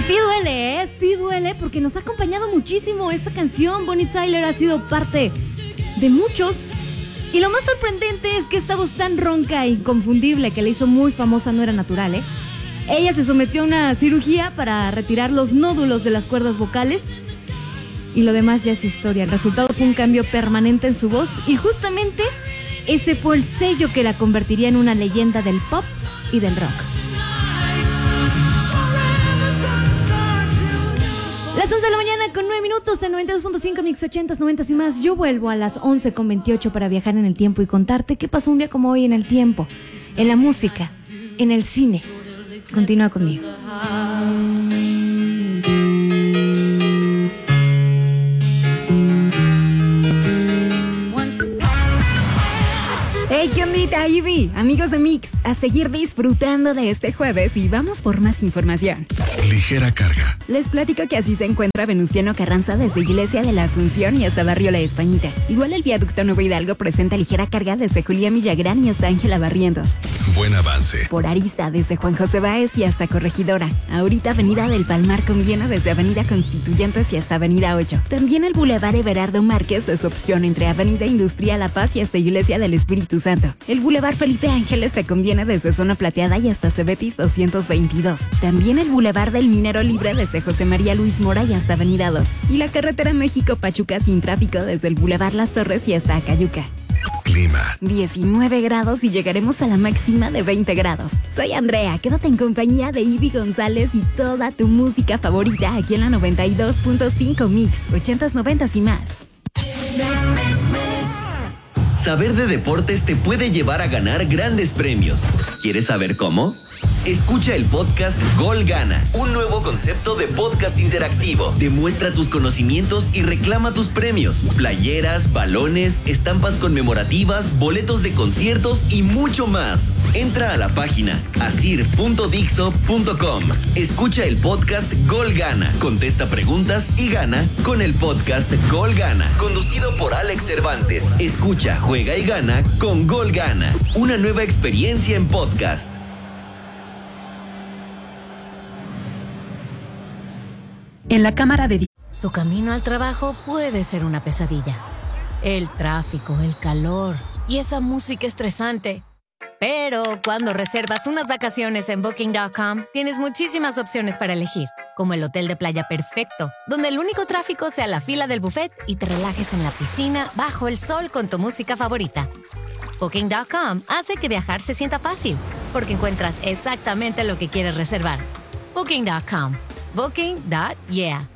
sí duele, ¿eh? Sí duele porque nos ha acompañado muchísimo esta canción. Bonnie Tyler ha sido parte de muchos. Y lo más sorprendente es que esta voz tan ronca e inconfundible que le hizo muy famosa no era natural, ¿eh? Ella se sometió a una cirugía para retirar los nódulos de las cuerdas vocales. Y lo demás ya es historia. El resultado fue un cambio permanente en su voz. Y justamente ese fue el sello que la convertiría en una leyenda del pop y del rock. Las 11 de la mañana con 9 minutos en 92.5 Mix 80s, 90s y más. Yo vuelvo a las 11:28 para viajar en el tiempo y contarte qué pasó un día como hoy en el tiempo, en la música, en el cine. Continúa conmigo. Hey, ¿qué ondita, Ivy? Amigos de Mix, a seguir disfrutando de este jueves y vamos por más información. Ligera carga. Les platico que así se encuentra Venustiano Carranza desde Iglesia de la Asunción y hasta Barrio La Españita. Igual el viaducto Nuevo Hidalgo presenta ligera carga desde Julián Villagrán y hasta Ángela Barrientos. Buen avance. Por Arista desde Juan José Báez y hasta Corregidora. Ahorita Avenida del Palmar conviene desde Avenida Constituyentes y hasta Avenida 8. También el Boulevard Everardo Márquez es opción entre Avenida Industrial La Paz y hasta Iglesia del Espíritu Santo. El Boulevard Felipe Ángeles te conviene desde Zona Plateada y hasta Cebetis 222. También el Boulevard del Minero Libre desde José María Luis Mora y hasta Avenida 2. Y la carretera México-Pachuca sin tráfico desde el Boulevard Las Torres y hasta Acayuca. Clima. 19 grados y llegaremos a la máxima de 20 grados. Soy Andrea, quédate en compañía de Ivy González y toda tu música favorita aquí en la 92.5 Mix, 80s, 90s y más. Saber de deportes te puede llevar a ganar grandes premios. ¿Quieres saber cómo? Escucha el podcast Gol Gana, un nuevo concepto de podcast interactivo. Demuestra tus conocimientos y reclama tus premios. Playeras, balones, estampas conmemorativas, boletos de conciertos y mucho más. Entra a la página asir.dixo.com. Escucha el podcast Gol Gana, contesta preguntas y gana con el podcast Gol Gana, conducido por Alex Cervantes. Escucha, juega y gana con Gol Gana, una nueva experiencia en podcast. En la Cámara de... Tu camino al trabajo puede ser una pesadilla. El tráfico, el calor y esa música estresante. Pero cuando reservas unas vacaciones en Booking.com, tienes muchísimas opciones para elegir, como el hotel de playa perfecto, donde el único tráfico sea la fila del buffet y te relajes en la piscina bajo el sol con tu música favorita. Booking.com hace que viajar se sienta fácil, porque encuentras exactamente lo que quieres reservar. Booking.com. Booking.yeah.